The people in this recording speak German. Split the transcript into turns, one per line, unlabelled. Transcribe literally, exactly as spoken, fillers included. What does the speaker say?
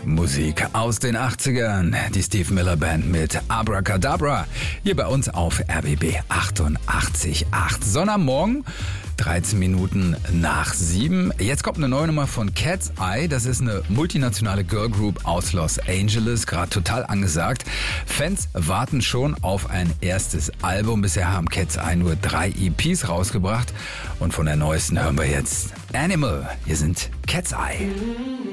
Musik aus den achtzigern. Die Steve Miller Band mit Abracadabra. Hier bei uns auf R B B achtundachtzig Komma acht. Sonne am Morgen, dreizehn Minuten nach sieben. Jetzt kommt eine neue Nummer von Cat's Eye. Das ist eine multinationale Girlgroup aus Los Angeles. Gerade total angesagt. Fans warten schon auf ein erstes Album. Bisher haben Cat's Eye nur drei E Ps rausgebracht. Und von der neuesten hören wir jetzt Animal. Hier sind Cat's Eye.